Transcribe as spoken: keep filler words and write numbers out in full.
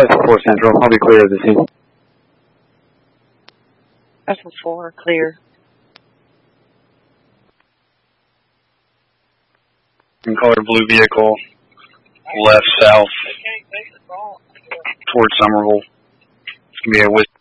Charlie four Central. I'll be clear of the scene. Alpha four, clear. In color blue vehicle, left, south, towards Somerville. It's going to be a whiskey